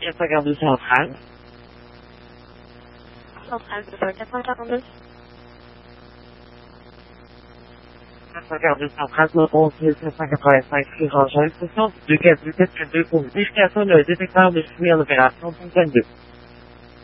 4 gare de Centrale. Centrale, c'est ça, 442. 4 gare de Centrale, le 11 785 rue Rangel, station 2 4 7 2 pour vérification d'un détecteur de fumée en opération 22.